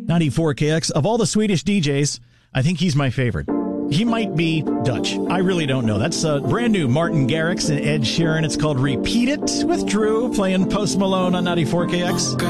94KX. Of all the Swedish DJs, I think he's my favorite. He might be Dutch. I really don't know. That's brand new Martin Garrix and Ed Sheeran. It's called Repeat It with Drew, playing Post Malone on 94KX.